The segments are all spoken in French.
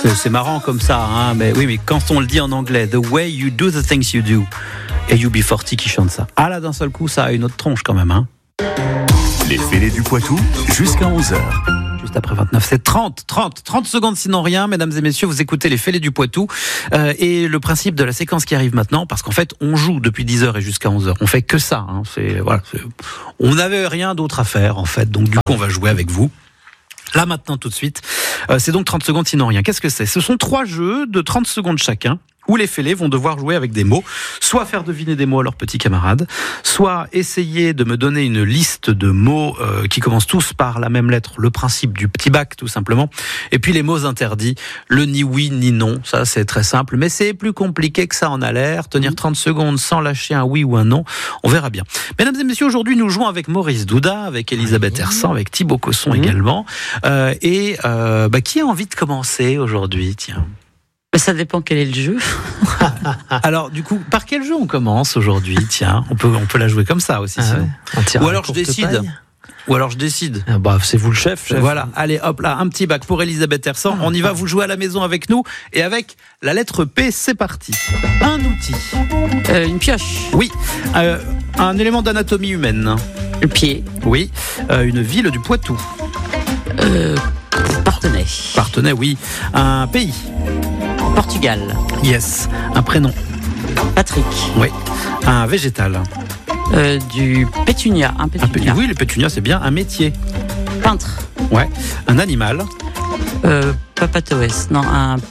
C'est marrant comme ça, hein, mais oui, mais quand on le dit en anglais, the way you do the things you do, et UB40 qui chante ça. Ah là, d'un seul coup, ça a une autre tronche quand même, hein. Les fêlés du Poitou, jusqu'à 11h. Juste après 29, c'est 30 secondes sinon rien, mesdames et messieurs, vous écoutez les fêlés du Poitou, et le principe de la séquence qui arrive maintenant, parce qu'en fait, on joue depuis 10h et jusqu'à 11h, on fait que ça, hein, on n'avait rien d'autre à faire, en fait, donc du coup, on va jouer avec vous. Là, maintenant, tout de suite, c'est donc 30 secondes sinon rien. Qu'est-ce que c'est ? Ce sont 3 jeux de 30 secondes chacun, où les fêlés vont devoir jouer avec des mots, soit faire deviner des mots à leurs petits camarades, soit essayer de me donner une liste de mots qui commencent tous par la même lettre, le principe du petit bac tout simplement, et puis les mots interdits, le ni oui ni non, ça c'est très simple, mais c'est plus compliqué que ça en a l'air, tenir 30 secondes sans lâcher un oui ou un non, on verra bien. Mesdames et messieurs, aujourd'hui nous jouons avec Maurice Douda, avec Elisabeth Hersan, avec Thibaut Cosson également, qui a envie de commencer aujourd'hui, tiens? Ça dépend quel est le jeu. Alors, du coup, par quel jeu on commence aujourd'hui ? Tiens, on peut la jouer comme ça aussi. Ou alors je décide. C'est vous le chef. Voilà, allez, hop là, un petit bac pour Elisabeth Hersan. On y va, vous jouez à la maison avec nous. Et avec la lettre P, c'est parti. Un outil. Une pioche. Oui. Un élément d'anatomie humaine. Le pied. Oui. Une ville du Poitou. Partenay. Partenay, oui. Un pays. Portugal. Yes. Un prénom. Patrick. Oui. Un végétal. Du pétunia. Un pétunia. Oui, le pétunia, c'est bien. Un métier. Peintre. Ouais. Un animal. Papatoès. Non,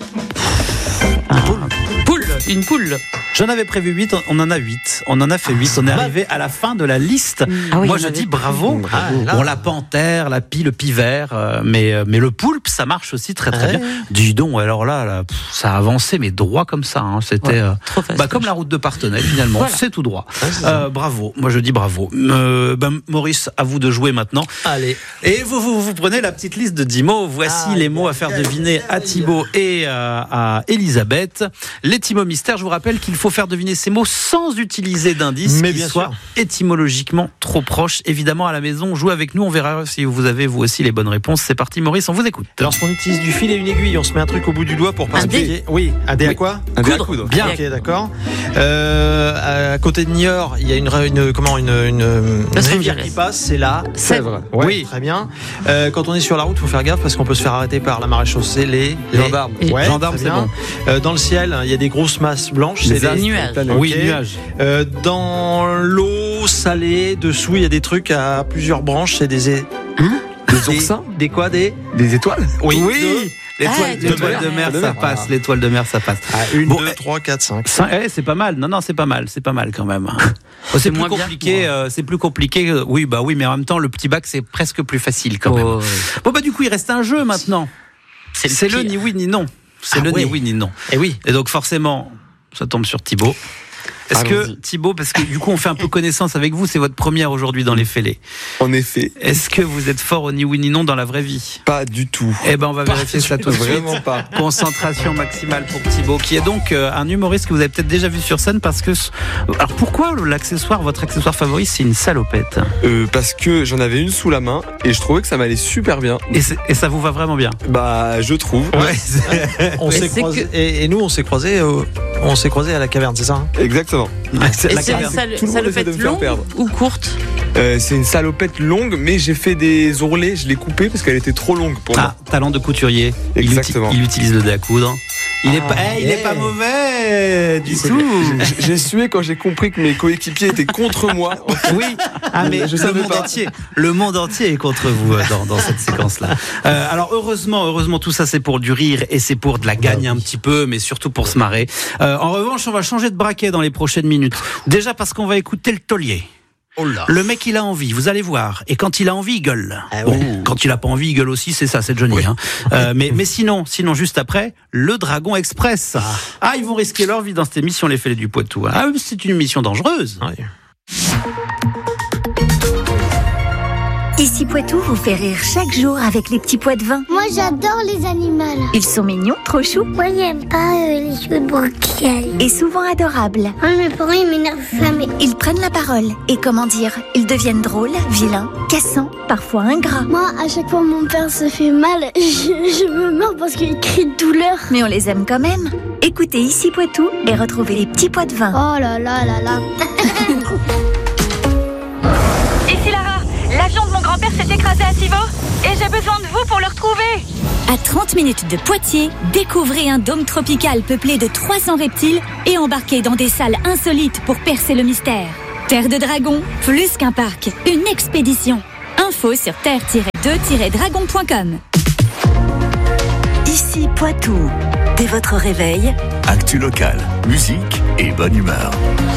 poule. Une poule. J'en avais prévu 8, on en a 8. On en a fait 8. On est arrivé à la fin de la liste. Oui, moi, je dis bravo. Bon, la panthère, la pie, le pivert, mais le poulpe, ça marche aussi très très bien. Dis donc, alors là, ça a avancé, mais droit comme ça. Hein. C'était trop facile. comme la route de Partenay, finalement. Voilà. C'est tout droit. Bravo. Moi, je dis bravo. Maurice, à vous de jouer maintenant. Allez. Et vous prenez la petite liste de 10 mots. Voici les mots à faire deviner à Thibaut et à Elisabeth. Les 10 mots mystères, je vous rappelle qu'il faut faire deviner ces mots sans utiliser d'indices qui soient étymologiquement trop proches. Évidemment, à la maison, jouez avec nous, on verra si vous avez vous aussi les bonnes réponses. C'est parti, Maurice, on vous écoute. Lorsqu'on utilise du fil et une aiguille, on se met un truc au bout du doigt pour pas se piquer. Oui, un dé à quoi ? Un dé à coudre. Bien, ok, d'accord. À côté de Niort, il y a une rivière qui passe, c'est la Sèvre. Ouais, oui, très bien. Quand on est sur la route, il faut faire gaffe parce qu'on peut se faire arrêter par la maréchaussée, les gendarmes. Ouais, gendarmes, c'est bon. Dans le ciel, il y a des grosses masses blanches, c'est des nuages. Oui, nuages. Dans l'eau salée, dessous, il y a des trucs à plusieurs branches, c'est des oursins. Des quoi ? Des étoiles ? Oui. L'étoile de mer, ça passe. L'étoile de mer, ça passe. 1, 2, 3, 4, 5. C'est pas mal. Non, c'est pas mal. C'est pas mal quand même. C'est plus compliqué. C'est plus compliqué. Oui, mais en même temps, le petit bac, c'est presque plus facile quand même. Bon, du coup, il reste un jeu maintenant. C'est le ni oui ni non. Ni oui ni non. Et oui. Et donc, forcément, ça tombe sur Thibaut. Est-ce que, Thibaut, parce que du coup on fait un peu connaissance avec vous, c'est votre première aujourd'hui dans les fêlés. En effet. Est-ce que vous êtes fort au ni oui ni non dans la vraie vie ? Pas du tout. Eh ben on va vérifier ça tout de suite. Vraiment pas. Concentration maximale pour Thibaut, qui est donc un humoriste que vous avez peut-être déjà vu sur scène parce que... Alors pourquoi votre accessoire favori, c'est une salopette ? Parce que j'en avais une sous la main et je trouvais que ça m'allait super bien. Et ça vous va vraiment bien ? Je trouve. Ouais. On s'est croisés, et nous on s'est croisés à la caverne, c'est ça hein ? Exactement. C'est une salopette longue ou courte ? C'est une salopette longue, mais j'ai fait des ourlets, je l'ai coupée parce qu'elle était trop longue pour moi. Talent de couturier. Exactement. Il utilise le dé à coudre. Il est pas mauvais du tout. J'ai sué quand j'ai compris que mes coéquipiers étaient contre moi. Oui, mais le monde entier est contre vous dans cette séquence-là. Alors heureusement, tout ça c'est pour du rire et c'est pour de la gagne un petit peu, mais surtout pour se marrer. En revanche, on va changer de braquet dans les prochaines minutes. Déjà parce qu'on va écouter le taulier. Oh là. Le mec, il a envie, vous allez voir. Et quand il a envie, il gueule. Quand il a pas envie, il gueule aussi, c'est ça, c'est Johnny. Oui. Hein. Mais sinon, juste après, le Dragon Express. Ils vont risquer leur vie dans cette émission, les fêlés du Poitou. C'est une mission dangereuse. Oui. Ici Poitou vous fait rire chaque jour avec les petits pois de vin. Moi j'adore les animaux. Ils sont mignons, trop choux. Moi j'aime pas les choux de Bruxelles. Et souvent adorables. Moi mes parents ils m'énervent jamais. Ils prennent la parole. Et comment dire, ils deviennent drôles, vilains, cassants, parfois ingrats. Moi à chaque fois mon père se fait mal, je me meurs parce qu'il crie de douleur. Mais on les aime quand même. Écoutez Ici Poitou et retrouvez les petits pois de vin. Oh là là là là. Ici Lara, l'avion de mon grand-père s'est écrasé à Civaux et j'ai besoin de vous pour le retrouver. À 30 minutes de Poitiers, découvrez un dôme tropical peuplé de 300 reptiles et embarquez dans des salles insolites pour percer le mystère. Terre de Dragons, plus qu'un parc, une expédition. Info sur terre-2-dragon.com. Ici Poitou. Dès votre réveil, actu locale, musique et bonne humeur.